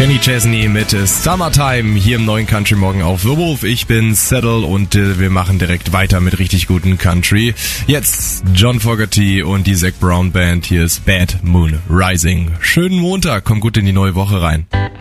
Kenny Chesney mit Summertime hier im neuen Country Morgen auf The Wolf. Ich bin Settle und wir machen direkt weiter mit richtig guten Country. Jetzt John Fogerty und die Zac Brown Band. Hier ist Bad Moon Rising. Schönen Montag, komm gut in die neue Woche rein.